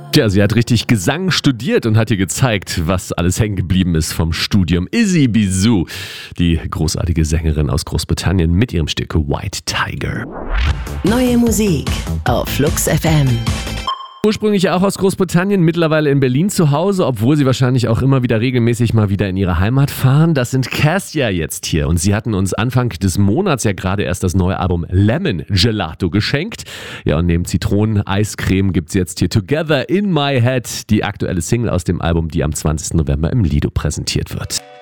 Tja, sie hat richtig Gesang studiert und hat ihr gezeigt, was alles hängen geblieben ist vom Studium. Izzy Bizou, die großartige Sängerin aus Großbritannien mit ihrem Stück White Tiger. Neue Musik auf Flux FM. Ursprünglich auch aus Großbritannien, mittlerweile in Berlin zu Hause, obwohl sie wahrscheinlich auch immer wieder regelmäßig mal wieder in ihre Heimat fahren. Das sind Cassia jetzt hier und sie hatten uns Anfang des Monats ja gerade erst das neue Album Lemon Gelato geschenkt. Ja, und neben Zitronen-Eiscreme gibt's jetzt hier Together in My Head, die aktuelle Single aus dem Album, die am 20. November im Lido präsentiert wird.